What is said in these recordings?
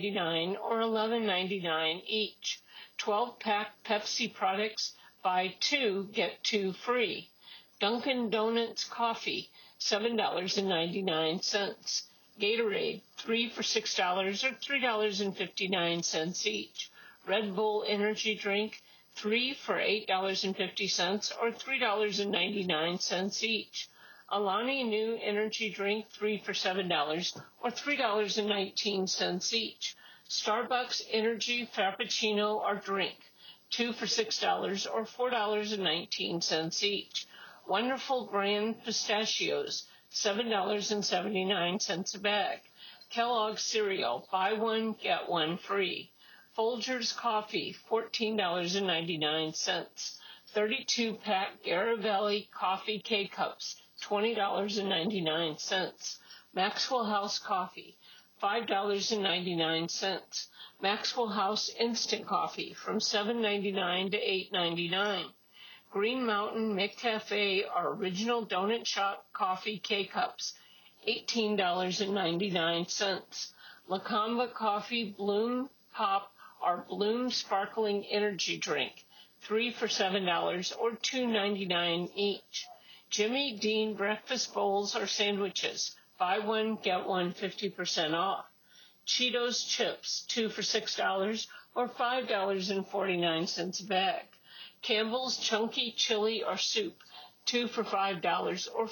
$9.99 or $11.99 each. 12-pack Pepsi products, buy 2, get 2 free. Dunkin' Donuts coffee, $7.99. Gatorade, 3 for $6 or $3.59 each. Red Bull energy drink, 3 for $8.50 or $3.99 each. Alani Nu energy drink, 3 for $7 or $3.19 each. Starbucks energy frappuccino or drink, 2 for $6 or $4.19 each. Wonderful Grand pistachios, $7.79 a bag. Kellogg's cereal, buy one, get one free. Folgers coffee, $14.99. 32-pack Garibaldi coffee K-Cups, $20.99. Maxwell House coffee, $5.99. Maxwell House instant coffee from $7.99 to $8.99. Green Mountain McCafe or Original Donut Shop coffee K-Cups, $18.99. Lakamba Coffee Bloom Pop or Bloom Sparkling Energy Drink, 3 for $7 or $2.99 each. Jimmy Dean breakfast bowls or sandwiches, buy one, get one 50% off. Cheetos chips, 2 for $6 or $5.49 a bag. Campbell's Chunky Chili or Soup, 2 for $5 or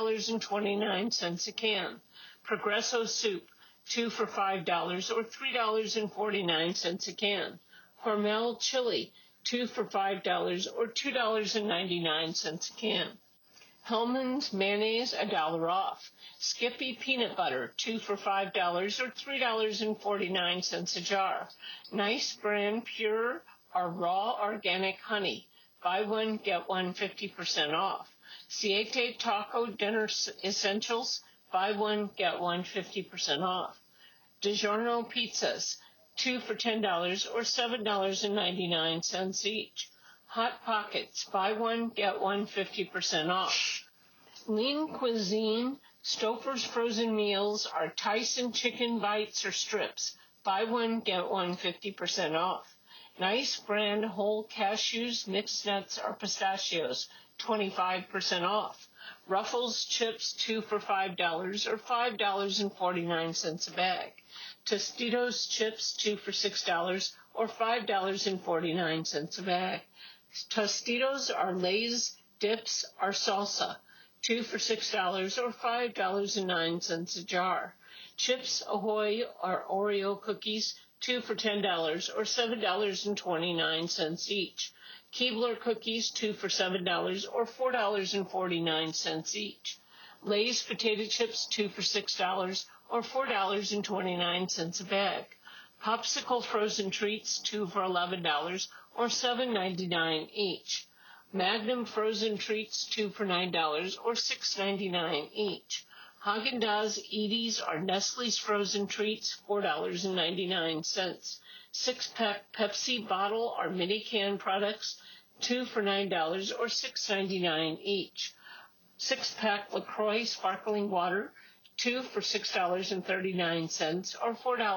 $4.29 a can. Progresso Soup, 2 for $5 or $3.49 a can. Hormel Chili, 2 for $5 or $2.99 a can. Hellmann's Mayonnaise, $1 off. Skippy Peanut Butter, 2 for $5 or $3.49 a jar. Nice Brand Pure or Raw Organic Honey, buy one, get one 50% off. Siete Taco Dinner Essentials, buy one, get one 50% off. DiGiorno Pizzas, 2 for $10 or $7.99 each. Hot Pockets, buy one, get one 50% off. Lean Cuisine, Stouffer's frozen meals are Tyson chicken bites or strips, buy one, get one 50% off. Nice Brand whole cashews, mixed nuts, or pistachios, 25% off. Ruffles chips, 2 for $5 or $5.49 a bag. Tostitos chips, 2 for $6 or $5.49 a bag. Tostitos are Lay's dips or salsa, 2 for $6 or $5.09 a jar. Chips Ahoy or Oreo cookies, 2 for $10 or $7.29 each. Keebler cookies, 2 for $7 or $4.49 each. Lay's potato chips, 2 for $6 or $4.29 a bag. Popsicle frozen treats, 2 for $11 or $7.99 each. Magnum frozen treats, 2 for $9 or $6.99 each. Haagen-Dazs Edy's or Nestle's frozen treats, $4.99. 6-pack Pepsi bottle or mini can products, 2 for $9 or $6.99 each. 6-pack LaCroix sparkling water, 2 for $6.39 or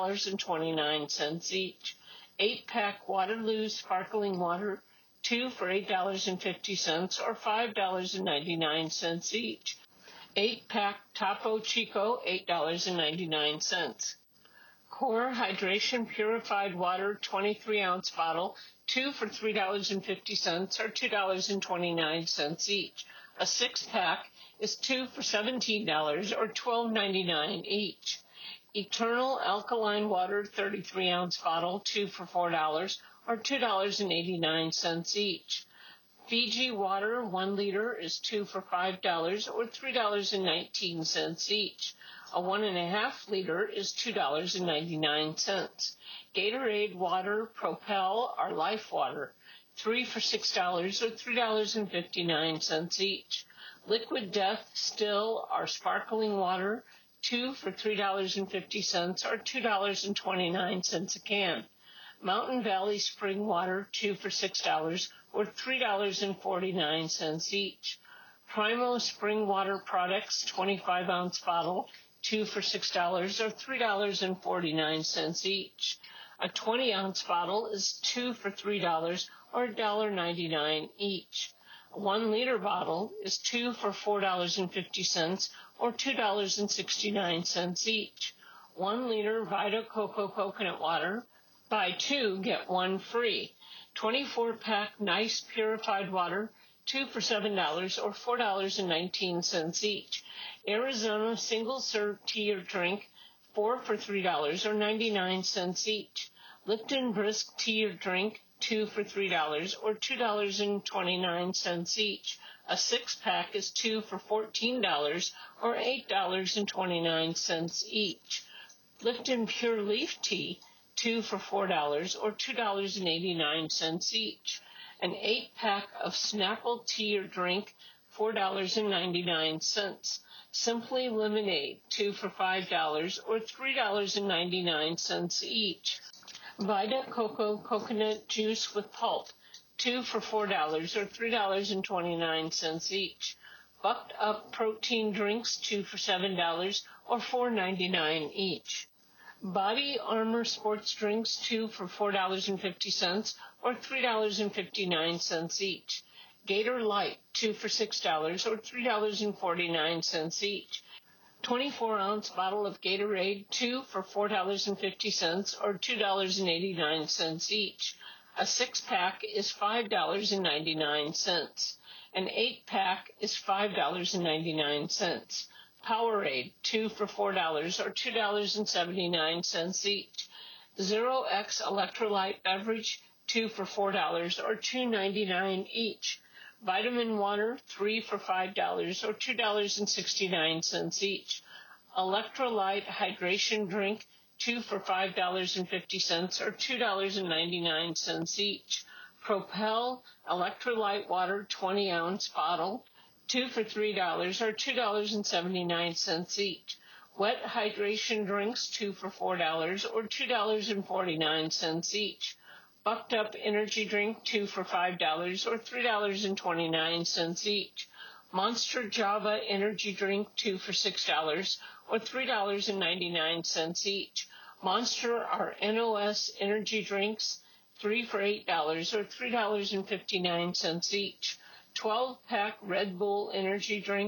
$4.29 each. 8-pack Waterloo sparkling water, 2 for $8.50 or $5.99 each. 8-pack Topo Chico, $8.99. Core Hydration Purified Water 23-ounce bottle, 2 for $3.50 or $2.29 each. A 6-pack is 2 for $17 or $12.99 each. Eternal Alkaline Water 33-ounce bottle, 2 for $4 or $2.89 each. Fiji Water 1 liter is 2 for $5 or $3.19 each. A 1.5 liter is $2.99. Gatorade Water Propel or Life Water, 3 for $6 or $3.59 each. Liquid Death Still or Sparkling Water, 2 for $3.50 or $2.29 a can. Mountain Valley Spring Water, 2 for $6 or $3.49 each. Primo Spring Water Products 25-ounce bottle, 2 for $6 or $3.49 each. A 20-ounce bottle is 2 for $3 or $1.99 each. A 1-liter bottle is 2 for $4.50 or $2.69 each. 1 liter Vita Coco coconut water, buy 2, get 1 free. 24-pack nice purified water, 2 for $7 or $4.19 each. Arizona single-serve tea or drink, 4 for $3 or 99 cents each. Lipton Brisk tea or drink, 2 for $3 or $2.29 each. A 6-pack is 2 for $14 or $8.29 each. Lipton Pure Leaf tea, 2 for $4 or $2.89 each. An 8-pack of Snapple tea or drink, $4.99. Simply Lemonade, 2 for $5 or $3.99 each. Vita Coco coconut juice with pulp, 2 for $4 or $3.29 each. Bucked Up protein drinks, 2 for $7 or $4.99 each. Body Armor sports drinks, 2 for $4.50 or $3.59 each. Gator Light, 2 for $6 or $3.49 each. 24-ounce bottle of Gatorade, 2 for $4.50 or $2.89 each. A 6-pack is $5.99. An 8-pack is $5.99. Powerade, 2 for $4 or $2.79 each. Zero X electrolyte beverage, 2 for $4 or $2.99 each. Vitamin water, 3 for $5 or $2.69 each. Electrolyte hydration drink, 2 for $5.50 or $2.99 each. Propel electrolyte water 20-ounce bottle, 2 for $3 or $2.79 each. Wet hydration drinks, 2 for $4 or $2.49 each. Bucked Up energy drink, 2 for $5 or $3.29 each. Monster Java energy drink, 2 for $6 or $3.99 each. Monster or NOS energy drinks, 3 for $8 or $3.59 each. 12-pack Red Bull energy drink,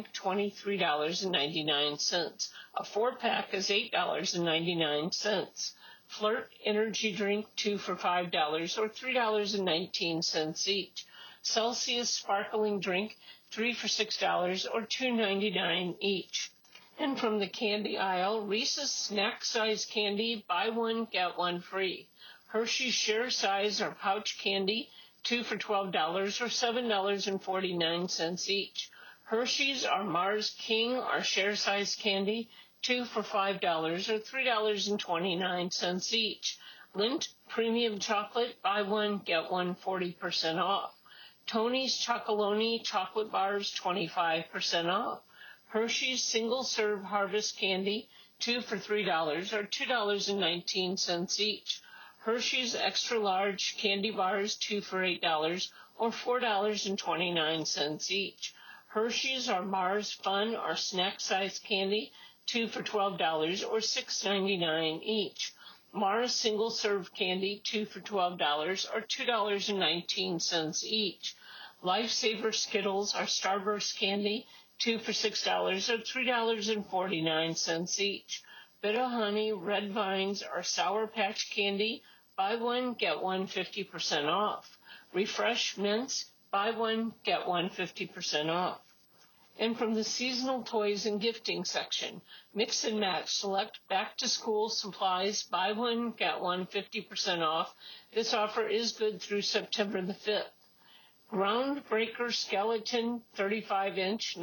$23.99. A 4-pack is $8.99. Flirt energy drink, 2 for $5 or $3.19 each. Celsius sparkling drink, 3 for $6 or $2.99 each. And from the candy aisle, Reese's snack size candy, buy 1, get 1 free. Hershey's share size or pouch candy, 2 for $12 or $7.49 each. Hershey's or Mars King or share size candy, 2 for $5 or $3.29 each. Lindt Premium Chocolate, buy 1, get 1 40% off. Tony's Chocolonely Chocolate Bars, 25% off. Hershey's Single Serve Harvest Candy, 2 for $3 or $2.19 each. Hershey's Extra Large Candy Bars, 2 for $8 or $4.29 each. Hershey's or Mars Fun or snack size candy, 2 for $12 or $6.99 each. Mars Single Serve Candy, 2 for $12 or $2.19 each. Lifesaver Skittles or Starburst Candy, 2 for $6 or $3.49 each. Bit-O-Honey Red Vines or Sour Patch Candy, buy 1, get 1 50% off. Refresh Mints, buy 1, get 1 50% off. And from the seasonal toys and gifting section, mix and match select back-to-school supplies, buy 1, get 1 50% off. This offer is good through September the 5th. Groundbreaker Skeleton 35-inch,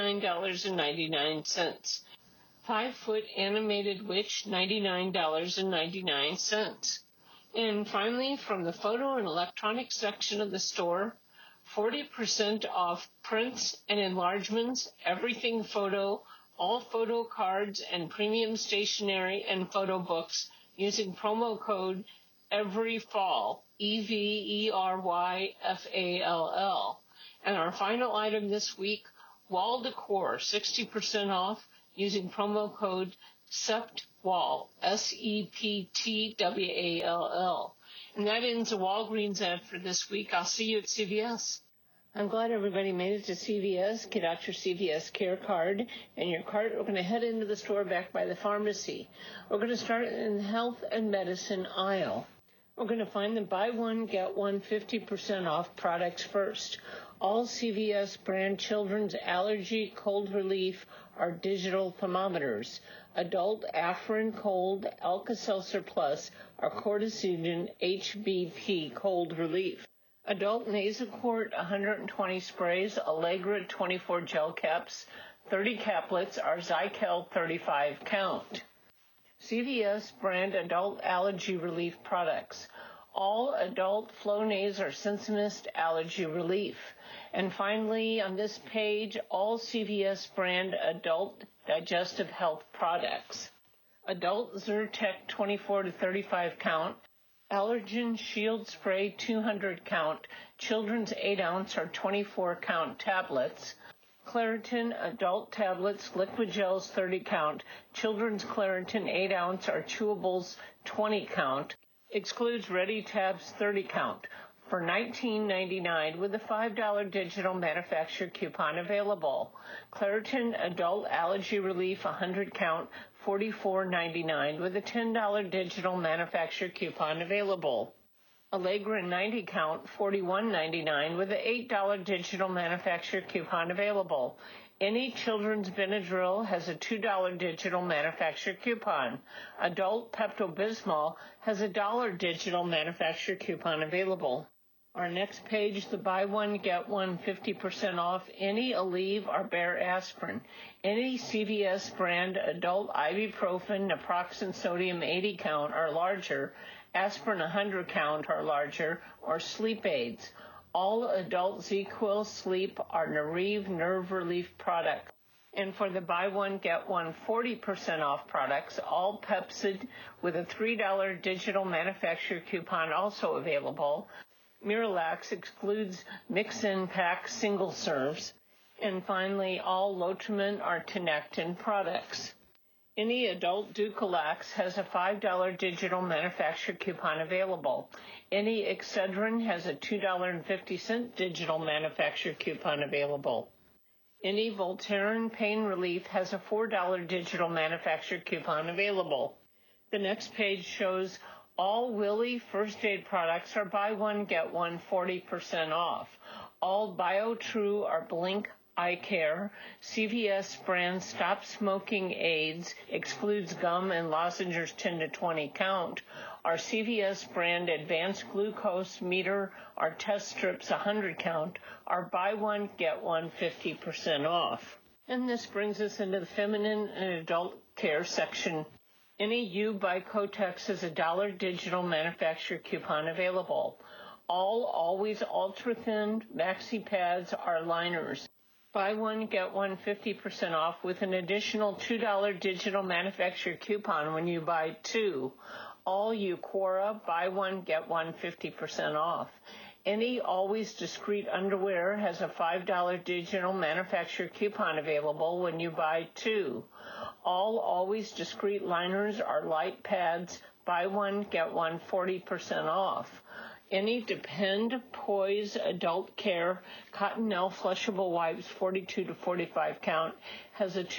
$99.99. 5-foot animated witch, $99.99. And finally, from the photo and electronics section of the store, 40% off prints and enlargements, everything photo, all photo cards, and premium stationery and photo books using promo code EVERYFALL, EVERYFALL. And our final item this week, wall decor, 60% off using promo code Septwall, Septwall. And that ends the Walgreens ad for this week. I'll see you at CVS. I'm glad everybody made it to CVS. Get out your CVS Care card and your cart. We're going to head into the store back by the pharmacy. We're going to start in the health and medicine aisle. We're going to find the buy one, get one 50% off products first. All CVS brand children's allergy cold relief are digital thermometers. Adult Afrin Cold Alka-Seltzer Plus are Cortisone HBP cold relief. Adult Nasacort 120 sprays, Allegra 24 gel caps, 30 caplets are Zykel 35 count. CVS brand adult allergy relief products. All adult Flonase or Sensimist allergy relief. And finally, on this page, all CVS brand adult digestive health products. Adult Zyrtec 24 to 35 count. Allergen Shield Spray 200 count, children's 8-ounce or 24 count tablets. Claritin adult tablets, liquid gels 30 count, children's Claritin 8-ounce or chewables 20 count. Excludes Ready Tabs 30 count for $19.99 with a $5 digital manufacturer coupon available. Claritin adult allergy relief 100 count, $44.99 with a $10 digital manufacturer coupon available. Allegra 90 count, $41.99 with an $8 digital manufacturer coupon available. Any children's Benadryl has a $2 digital manufacturer coupon. Adult Pepto-Bismol has a $1 digital manufacturer coupon available. Our next page, the buy one, get one 50% off any Aleve or Bayer aspirin. Any CVS brand adult ibuprofen, naproxen sodium 80 count or larger, aspirin 100 count or larger, or sleep aids. All adult ZQuil sleep are Nerev nerve relief products. And for the buy one, get one 40% off products, all Pepcid with a $3 digital manufacturer coupon also available. Miralax excludes mix-in pack single serves. And finally, all Lotrimin are Tinectin products. Any adult Ducalax has a $5 digital manufacturer coupon available. Any Excedrin has a $2.50 digital manufacturer coupon available. Any Voltaren pain relief has a $4 digital manufacturer coupon available. The next page shows all Willie first aid products are buy one, get one 40% off. All BioTrue are Blink Eye Care. CVS brand Stop Smoking Aids excludes gum and lozenges 10 to 20 count. Our CVS brand Advanced Glucose Meter our test strips 100 count. Our buy one, get one 50% off. And this brings us into the feminine and adult care section. Any U by Kotex has a $1 digital manufacturer coupon available. All Always Ultra Thin Maxi Pads are liners. Buy one, get one 50% off with an additional $2 digital manufacturer coupon when you buy two. All Euquora, buy one, get one 50% off. Any Always Discreet underwear has a $5 digital manufacturer coupon available when you buy two. All Always Discreet liners are light pads, buy one, get one 40% off. Any Depend Poise Adult Care Cottonelle Flushable Wipes 42 to 45 count has a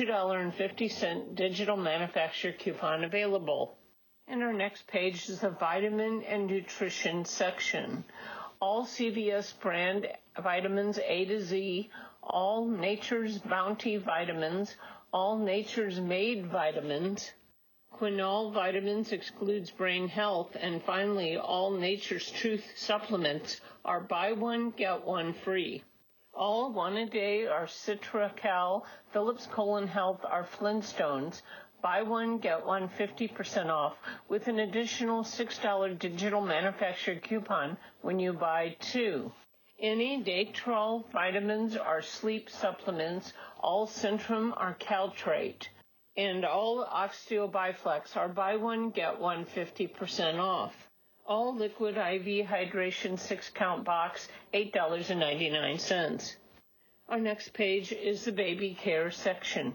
$2.50 digital manufacturer coupon available. And our next page is the vitamin and nutrition section. All CVS brand vitamins A to Z, all Nature's Bounty vitamins, all Nature's Made vitamins, Quinol vitamins excludes brain health, and finally, all Nature's Truth supplements are buy one, get one free. All one a day are Citracal, Philips Colon Health are Flintstones, buy one, get one 50% off with an additional $6 digital manufacturer coupon when you buy two. Any Datrol vitamins are sleep supplements, all Centrum are Caltrate. And all Oxteo Biflex are buy one, get one 50% off. All liquid IV hydration 6-count box, $8.99. Our next page is the baby care section.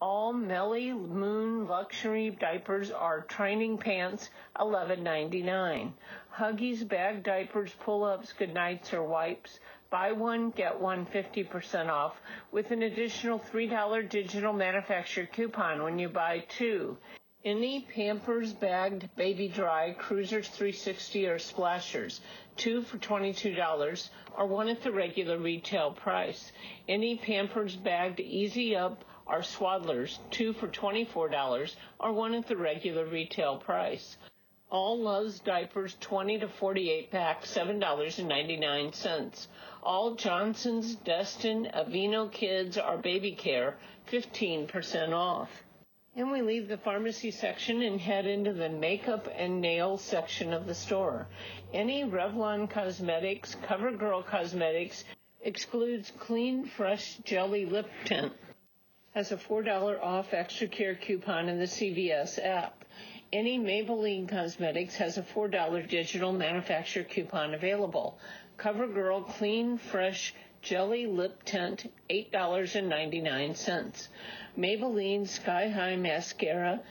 All Melly Moon luxury diapers are training pants, $11.99. Huggies bag diapers, pull-ups, goodnights, or wipes. Buy one, get one 50% off with an additional $3 digital manufacturer coupon when you buy two. Any Pampers bagged baby dry, Cruisers 360 or Splashers, two for $22 or one at the regular retail price. Any Pampers bagged Easy Up or Swaddlers, two for $24 or one at the regular retail price. All Luvs diapers, 20 to 48 pack, $7.99. All Johnson's, Destin, Aveeno Kids or Baby Care, 15% off. And we leave the pharmacy section and head into the makeup and nail section of the store. Any Revlon Cosmetics, CoverGirl Cosmetics, excludes Clean Fresh Jelly Lip Tint, has a $4 off extra care coupon in the CVS app. Any Maybelline Cosmetics has a $4 digital manufacturer coupon available. CoverGirl Clean Fresh Jelly Lip Tint, $8.99. Maybelline Sky High Mascara,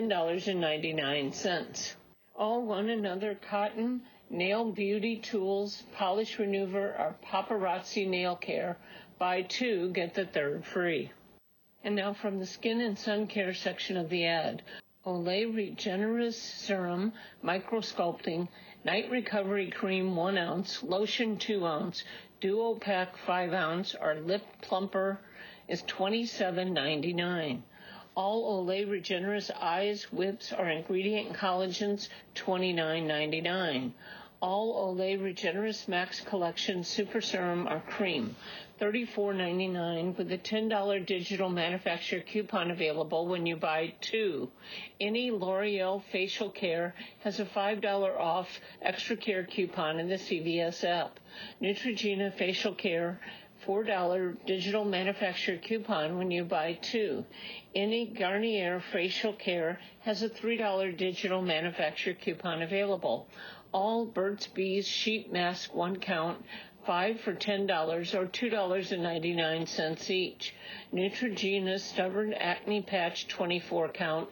$10.99. All One Another Cotton Nail Beauty Tools, Polish Remover, or Paparazzi Nail Care. Buy two, get the third free. And now from the Skin and Sun Care section of the ad. Olay Regenerist Serum, Microsculpting, Night Recovery Cream 1 ounce, Lotion 2 ounce, Duo Pack 5 ounce, or Lip Plumper is $27.99. All Olay Regenerist Eyes, Whips, or Ingredient Collagens, $29.99. All Olay Regenerist Max Collection Super Serum or Cream, $34.99 with a $10 digital manufacturer coupon available when you buy two. Any L'Oreal Facial Care has a $5 off extra care coupon in the CVS app. Neutrogena Facial Care, $4 digital manufacturer coupon when you buy two. Any Garnier Facial Care has a $3 digital manufacturer coupon available. All Burt's Bees Sheet Mask 1 count, 5 for $10 or $2.99 each. Neutrogena Stubborn Acne Patch 24 count,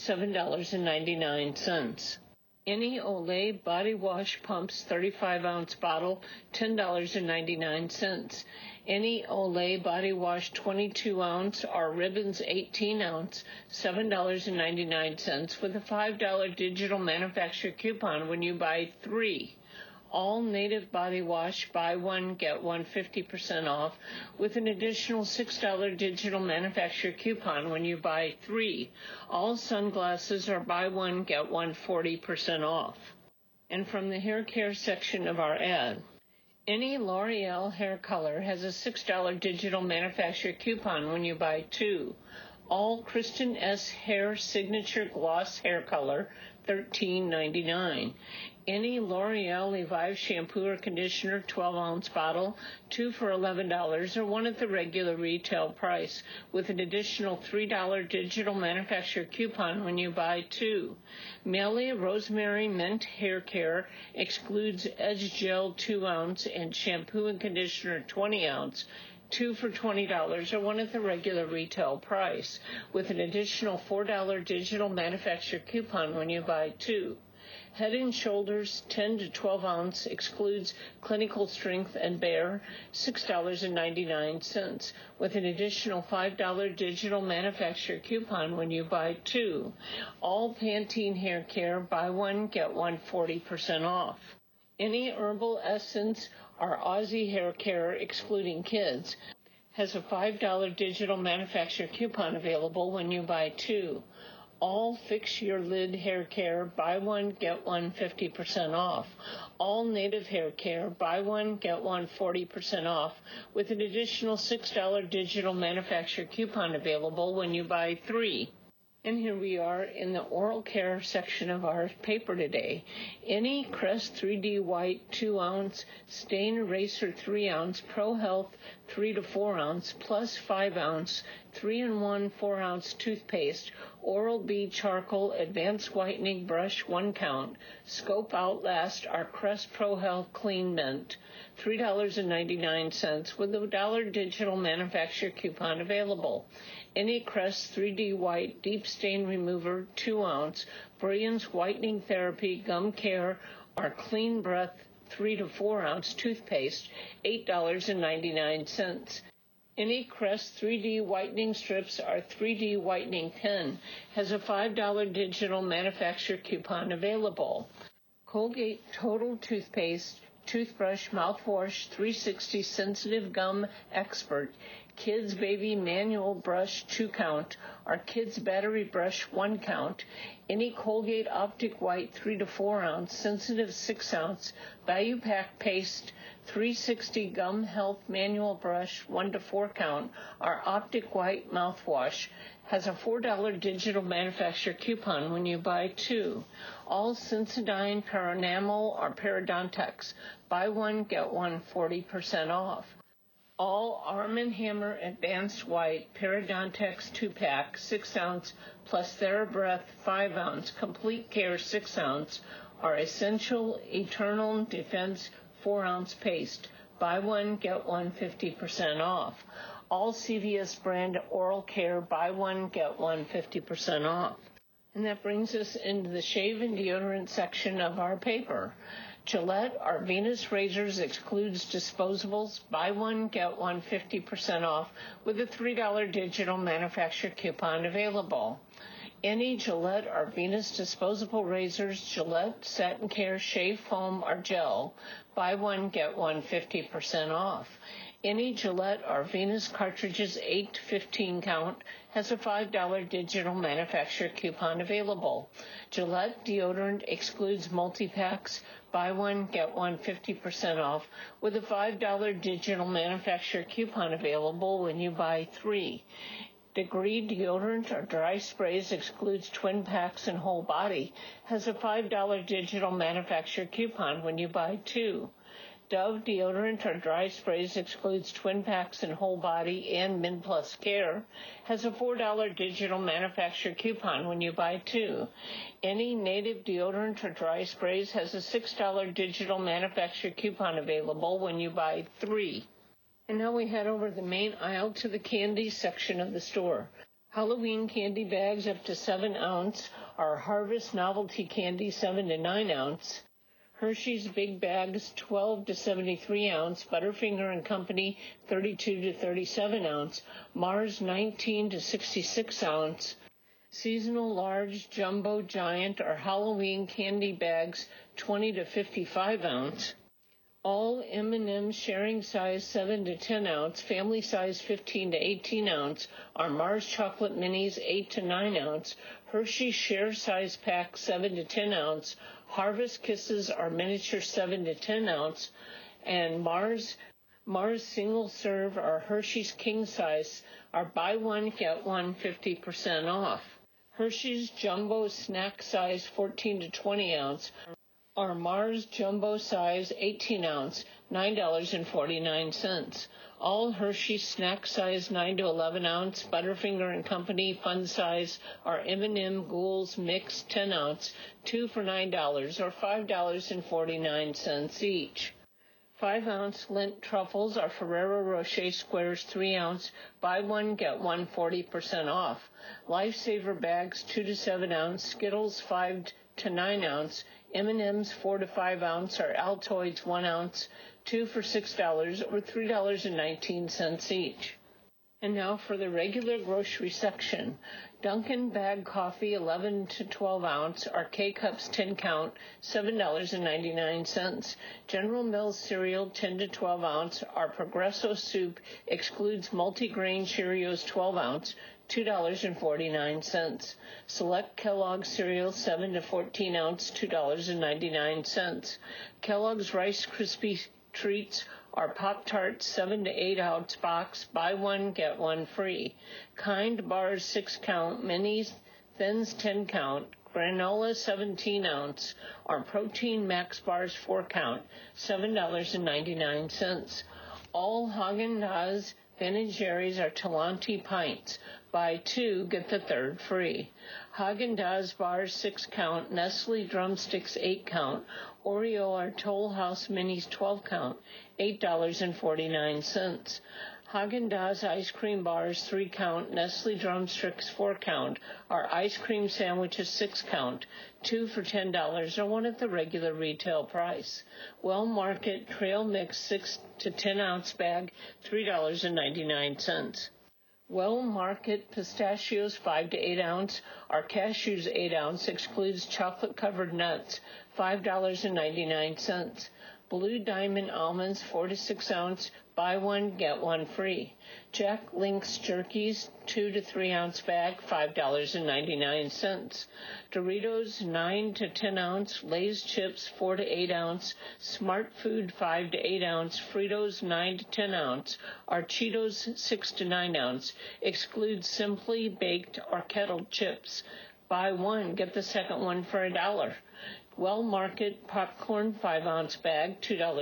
$7.99. Any Olay Body Wash Pumps 35-ounce bottle, $10.99. Any Olay Body Wash 22-ounce or Ribbons 18-ounce, $7.99 with a $5 digital manufacturer coupon when you buy three. All Native Body Wash, buy one, get one 50% off with an additional $6 digital manufacturer coupon when you buy three. All sunglasses are buy one, get one 40% off. And from the hair care section of our ad, any L'Oreal hair color has a $6 digital manufacturer coupon when you buy two. All Kristen S. Hair Signature Gloss Hair Color, $13.99. Any L'Oreal Revive shampoo or conditioner, 12-ounce bottle, two for $11 or one at the regular retail price with an additional $3 digital manufacturer coupon when you buy two. Melia Rosemary Mint Hair Care excludes Edge Gel 2-ounce and shampoo and conditioner 20-ounce, two for $20 or one at the regular retail price with an additional $4 digital manufacturer coupon when you buy two. Head & Shoulders 10 to 12 ounce excludes Clinical Strength and Bare, $6.99 with an additional $5 digital manufacturer coupon when you buy two. All Pantene Hair Care, buy one, get one 40% off. Any Herbal Essence or Aussie Hair Care excluding kids has a $5 digital manufacturer coupon available when you buy two. All Fix Your Lid Hair Care, buy one, get one 50% off. All Native Hair Care, buy one, get one 40% off with an additional $6 digital manufacturer coupon available when you buy three. And here we are in the oral care section of our paper today. Any Crest 3D White 2-ounce, Stain Eraser 3-ounce, Pro Health 3 to 4 ounce, plus 5 ounce, 3-in-1 4-ounce toothpaste, Oral-B Charcoal Advanced Whitening Brush 1 count, Scope Outlast our Crest Pro Health Clean Mint, $3.99 with a $1 digital manufacturer coupon available. Any Crest 3D White Deep Stain Remover 2 ounce, Brilliance Whitening Therapy Gum Care, our Clean Breath 3 to 4 ounce toothpaste, $8.99. Any Crest 3D Whitening Strips or 3D Whitening Pen has a $5 digital manufacturer coupon available. Colgate Total Toothpaste, Toothbrush, Mouthwash, 360 Sensitive Gum Expert, Kids Baby Manual Brush 2 count, or Kids Battery Brush 1 count, any Colgate Optic White 3 to 4 ounce, Sensitive 6 ounce, Value Pack Paste, 360 Gum Health Manual Brush 1 to 4 count, or Optic White Mouthwash has a $4 digital manufacturer coupon when you buy 2. All Sensodyne, Paranamel, or Parodontax, buy 1, get 1 40% off. All Arm & Hammer Advanced White Parodontax 2-pack 6 ounce plus TheraBreath 5 ounce Complete Care 6 ounce are Essential Eternal Defense 4 ounce paste. Buy 1, get 1 50% off. All CVS brand oral care, buy 1, get 1 50% off. And that brings us into the shave and deodorant section of our paper. Gillette, our Venus razors excludes disposables. Buy 1, get 1 50% off with a $3 digital manufacturer coupon available. Any Gillette or Venus disposable razors, Gillette Satin Care Shave Foam or Gel, buy 1, get 1 50% off. Any Gillette or Venus cartridges 8 to 15 count has a $5 digital manufacturer coupon available. Gillette deodorant excludes multi-packs. Buy 1, get 1 50% off with a $5 digital manufacturer coupon available when you buy 3. Degree deodorant or dry sprays excludes twin packs and whole body has a $5 digital manufacturer coupon when you buy 2. Dove deodorant or dry sprays excludes twin packs and whole body and Min Plus Care has a $4 digital manufacturer coupon when you buy 2. Any Native deodorant or dry sprays has a $6 digital manufacturer coupon available when you buy 3. And now we head over the main aisle to the candy section of the store. Halloween candy bags up to 7 ounce are Harvest Novelty Candy 7 to 9 ounce. Hershey's Big Bags 12 to 73 ounce, Butterfinger and Company 32 to 37 ounce, Mars 19 to 66 ounce, Seasonal Large, Jumbo, Giant or Halloween candy bags 20 to 55 ounce. All M&M sharing size 7 to 10 ounce, family size 15 to 18 ounce are Mars Chocolate Minis 8 to 9 ounce, Hershey Share Size Pack 7 to 10 ounce, Harvest Kisses are miniature 7 to 10 ounce, and Mars Single Serve or Hershey's King Size are buy 1, get 1 50% off. Hershey's Jumbo Snack Size 14 to 20 ounce are Mars Jumbo Size 18 ounce, $9.49. All Hershey Snack Size 9 to 11 ounce, Butterfinger and Company Fun Size are M&M Ghouls Mix 10 ounce, 2 for $9 or $5.49 each. 5 ounce Lindt Truffles are Ferrero Rocher Squares 3 ounce, buy 1, get 1 40% off. Lifesaver Bags 2 to 7 ounce, Skittles 5 to 9 ounce, M&M's 4 to 5 ounce or Altoids 1 ounce, 2 for $6 or $3.19 each. And now for the regular grocery section. Dunkin' Bag Coffee 11 to 12 ounce or K-Cups 10 count, $7.99. General Mills cereal 10 to 12 ounce or Progresso soup excludes multigrain Cheerios 12 ounce, $2.49. Select Kellogg's cereal 7 to 14 ounce, $2.99. Kellogg's Rice Krispie Treats are Pop-Tarts 7 to 8 ounce box, buy 1, get 1 free. Kind Bars 6 count, Minis, Thins 10 count, Granola 17 ounce, or Protein Max Bars 4 count, $7.99. All Haagen-Dazs Ben & Jerry's are Talenti pints. Buy 2, get the 3rd free. Haagen-Dazs bars 6 count, Nestle drumsticks 8 count, Oreo or Toll House minis 12 count, $8.49. Haagen-Dazs ice cream bars 3 count, Nestle drumsticks 4 count, our ice cream sandwiches 6 count, 2 for $10 or 1 at the regular retail price. Well Market Trail Mix 6 to 10 ounce bag, $3.99. Well Market pistachios 5 to 8 ounce, our cashews 8 ounce excludes chocolate covered nuts, $5.99. Blue Diamond almonds 4 to 6 ounce, buy 1 get 1 free. Jack Link's jerkies 2 to 3 ounce bag, $5.99. Doritos 9 to 10 ounce, Lay's chips 4 to 8 ounce, Smart Food 5 to 8 ounce, Fritos 9 to 10 ounce, our Cheetos 6 to 9 ounce, excludes Simply Baked or kettled chips. Buy 1 get the second one for $1. Well Market popcorn 5 ounce bag,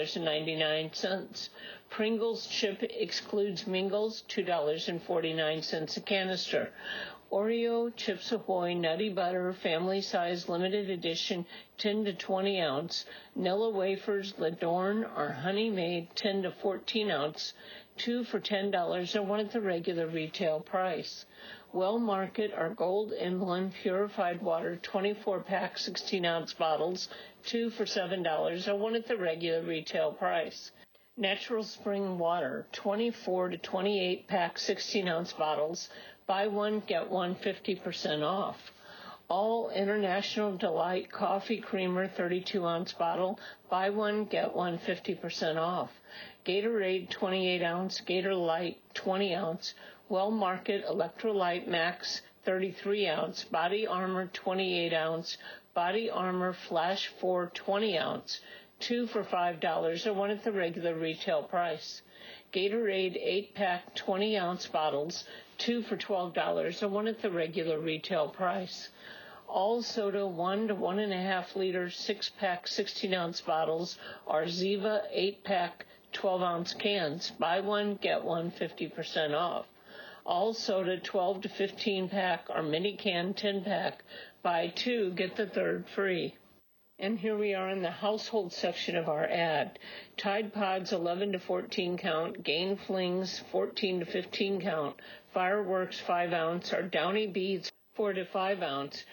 $2.99. Pringles chip excludes Mingles, $2.49 a canister. Oreo Chips Ahoy Nutty Butter Family Size Limited Edition 10 to 20 ounce. Nilla Wafers L'Adorn or Honey Made 10 to 14 ounce, 2 for $10 or 1 at the regular retail price. Well Market our Gold Emblem Purified Water 24-pack 16-ounce bottles, 2 for $7 or 1 at the regular retail price. Natural Spring Water 24 to 28-pack 16-ounce bottles, buy 1 get 1 50% off. All International Delight Coffee Creamer 32-ounce bottle, buy 1 get 1 50% off. Gatorade 28-ounce, Gator Light 20-ounce, Well Market Electrolyte Max 33-ounce, Body Armor 28-ounce, Body Armor Flash 4 20-ounce, 2 for $5 or 1 at the regular retail price. Gatorade 8-pack 20-ounce bottles, 2 for $12 or 1 at the regular retail price. All soda 1 to 1.5 liter 6-pack 16-ounce bottles are Ziva 8-pack 12-ounce cans. Buy 1 get 1 50% off. All soda 12 to 15-pack or mini can 10-pack. Buy 2 get the 3rd free. And here we are in the household section of our ad. Tide Pods 11 to 14 count, Gain Flings 14 to 15 count, Fireworks 5 ounce, or Downy Beads 4 to 5 ounce,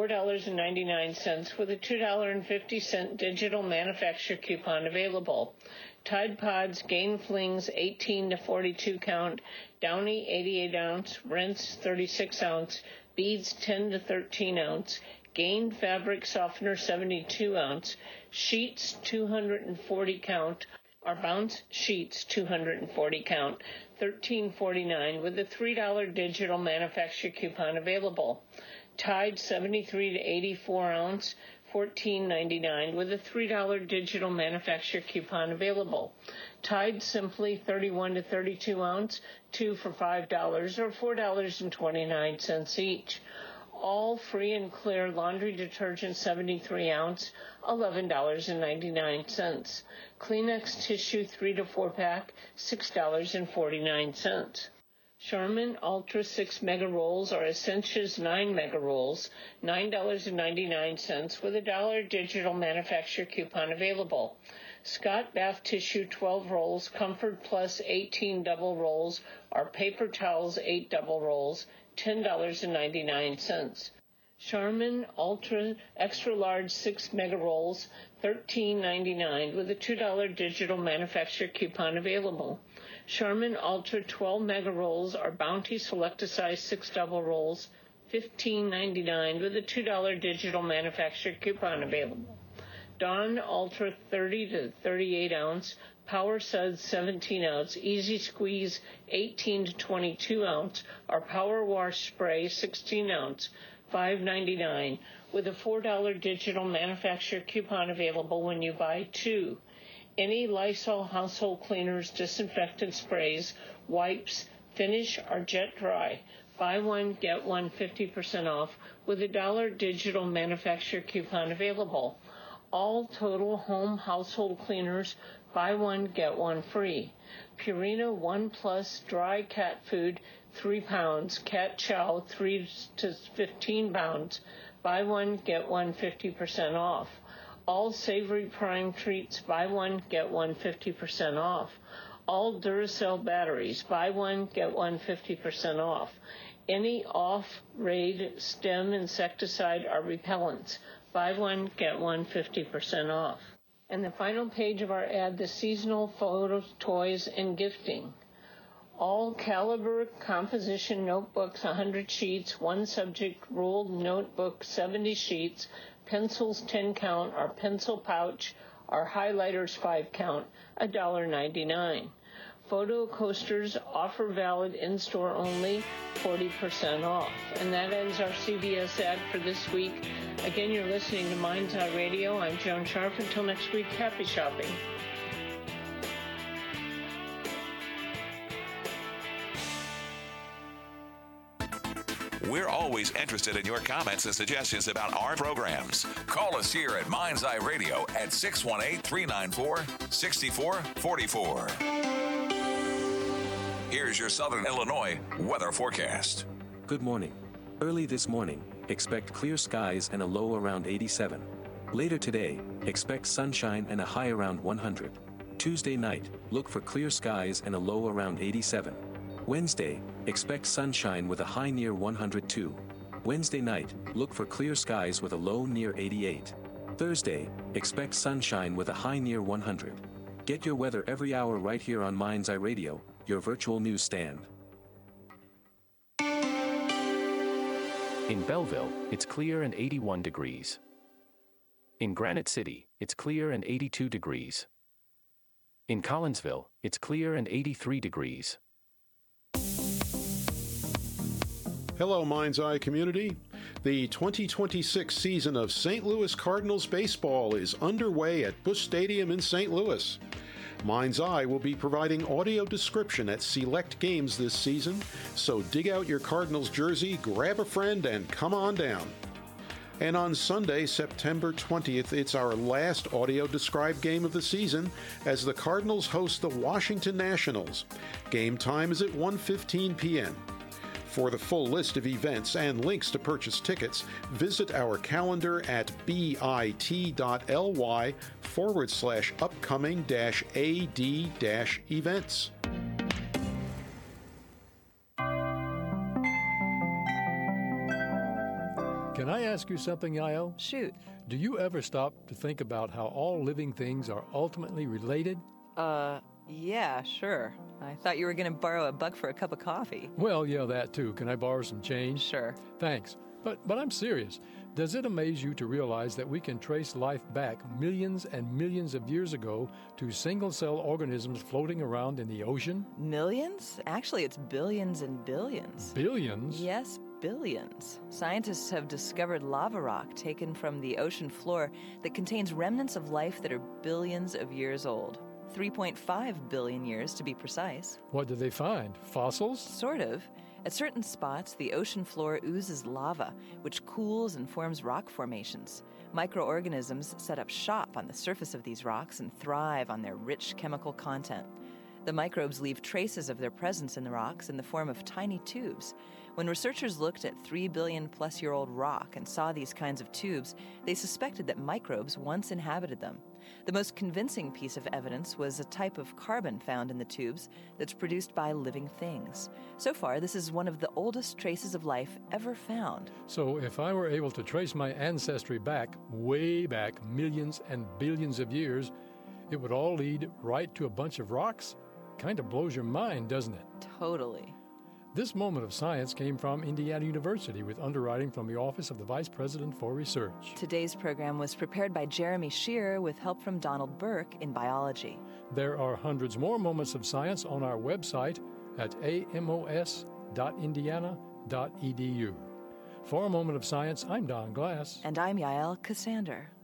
$4.99 with a $2.50 digital manufacturer coupon available. Tide Pods Gain Flings 18 to 42 count, Downy 88 ounce, Rinse 36 ounce, Beads 10 to 13 ounce, Gain Fabric Softener 72 ounce, Sheets 240 count, or Bounce Sheets 240 count, $13.49 with a $3 digital manufacturer coupon available. Tide 73 to 84 ounce, $14.99 with a $3 digital manufacturer coupon available. Tide Simply 31 to 32 ounce, 2 for $5 or $4.29 each. All Free and Clear laundry detergent 73 ounce, $11.99. Kleenex tissue 3 to 4 pack, $6.49. Charmin Ultra 6 Mega Rolls or Essentials 9 Mega Rolls, $9.99 with a $1 digital manufacturer coupon available. Scott Bath Tissue 12 rolls, Comfort Plus 18 double rolls, or Paper Towels 8 double rolls, $10.99. Charmin Ultra Extra Large 6 Mega Rolls, $13.99 with a $2 digital manufacturer coupon available. Charmin Ultra 12 Mega Rolls or Bounty Select-A-Size 6 Double Rolls, $15.99 with a $2 digital manufacturer coupon available. Dawn Ultra 30 to 38 ounce, Power Suds 17 ounce, Easy Squeeze 18 to 22 ounce, or Power Wash Spray 16 ounce, $5.99 with a $4 digital manufacturer coupon available when you buy 2. Any Lysol household cleaners, disinfectant sprays, wipes, Finish, or Jet Dry. Buy 1, get 1 50% off with a $1 digital manufacturer coupon available. All Total Home Household Cleaners, buy one, get one free. Purina One Plus Dry Cat Food, 3 pounds. Cat Chow, 3 to 15 pounds. Buy one, get one 50% off. All Savory Prime Treats, buy one, get one 50% off. All Duracell batteries, buy one, get one 50% off. Any off-raid stem insecticide or repellents, buy one, get one 50% off. And the final page of our ad, the seasonal photos, toys, and gifting. All Caliber composition notebooks, 100 sheets, one subject ruled notebook, 70 sheets, pencils 10 count, or pencil pouch, or highlighters 5 count, $1.99. Photo coasters, offer valid in-store only, 40% off. And that ends our CBS ad for this week. Again, you're listening to Mind's Eye Radio. I'm Joan Sharp. Until next week, happy shopping. We're always interested in your comments and suggestions about our programs. Call us here at Mind's Eye Radio at 618-394-6444. Here's your Southern Illinois weather forecast. Good morning. Early this morning, expect clear skies and a low around 87. Later today, expect sunshine and a high around 100. Tuesday night, look for clear skies and a low around 87. Wednesday, expect sunshine with a high near 102. Wednesday night, look for clear skies with a low near 88. Thursday, expect sunshine with a high near 100. Get your weather every hour right here on Mind's Eye Radio, your virtual newsstand. In Belleville, it's clear and 81 degrees. In Granite City, it's clear and 82 degrees. In Collinsville, it's clear and 83 degrees. Hello, Mind's Eye community. The 2026 season of St. Louis Cardinals baseball is underway at Busch Stadium in St. Louis. Mind's Eye will be providing audio description at select games this season, so dig out your Cardinals jersey, grab a friend, and come on down. And on Sunday, September 20th, it's our last audio-described game of the season as the Cardinals host the Washington Nationals. Game time is at 1:15 p.m. For the full list of events and links to purchase tickets, visit our calendar at bit.ly/upcoming-ad-events. Can I ask you something, Yael? Shoot. Do you ever stop to think about how all living things are ultimately related? Yeah, sure. I thought you were going to borrow $1 for a cup of coffee. Well, yeah, that too. Can I borrow some change? Sure. Thanks. But I'm serious. Does it amaze you to realize that we can trace life back millions and millions of years ago to single-cell organisms floating around in the ocean? Millions? Actually, it's billions and billions. Billions? Yes, billions. Scientists have discovered lava rock taken from the ocean floor that contains remnants of life that are billions of years old. 3.5 billion years to be precise. What did they find? Fossils? Sort of. At certain spots, the ocean floor oozes lava, which cools and forms rock formations. Microorganisms set up shop on the surface of these rocks and thrive on their rich chemical content. The microbes leave traces of their presence in the rocks in the form of tiny tubes. When researchers looked at 3 billion plus year old rock and saw these kinds of tubes, they suspected that microbes once inhabited them. The most convincing piece of evidence was a type of carbon found in the tubes that's produced by living things. So far, this is one of the oldest traces of life ever found. So if I were able to trace my ancestry back, way back, millions and billions of years, it would all lead right to a bunch of rocks? Kind of blows your mind, doesn't it? Totally. This moment of science came from Indiana University with underwriting from the Office of the Vice President for Research. Today's program was prepared by Jeremy Shearer with help from Donald Burke in biology. There are hundreds more moments of science on our website at amos.indiana.edu. For a Moment of Science, I'm Don Glass. And I'm Yael Cassander.